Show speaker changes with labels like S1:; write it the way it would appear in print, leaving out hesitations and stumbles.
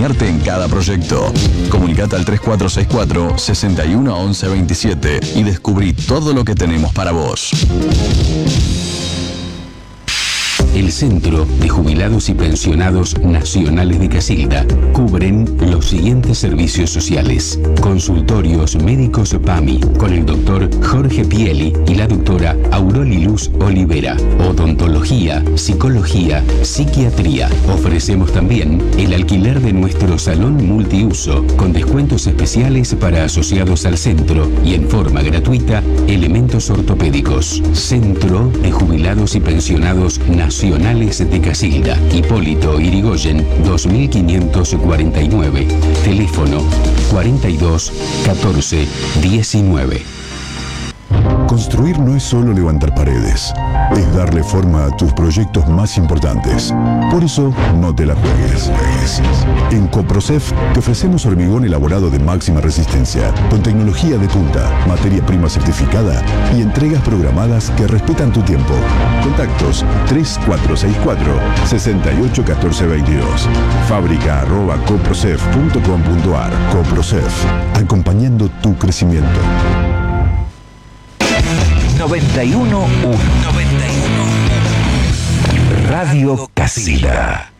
S1: acompañarte en cada proyecto. Comunicate al 3464-611127 y descubrí todo lo que tenemos para vos.
S2: El Centro de Jubilados y Pensionados Nacionales de Casilda cubren los siguientes servicios sociales: consultorios médicos PAMI con el doctor Jorge Pieli y la doctora Auroli Luz Olivera, odontología, psicología, psiquiatría. Ofrecemos también el alquiler de nuestro salón multiuso con descuentos especiales para asociados al centro y en forma gratuita elementos ortopédicos. Centro de Jubilados y Pensionados Nacionales de Casilda, Hipólito Yrigoyen 2549, teléfono 42 14 19.
S3: Construir no es solo levantar paredes, es darle forma a tus proyectos más importantes. Por eso, no te la juegues. En Coprocef te ofrecemos hormigón elaborado de máxima resistencia, con tecnología de punta, materia prima certificada y entregas programadas que respetan tu tiempo. Contactos 3464-681422. Fábrica@coprocef.com.ar. Coprocef, acompañando tu crecimiento.
S4: 91.1 Radio Casilda.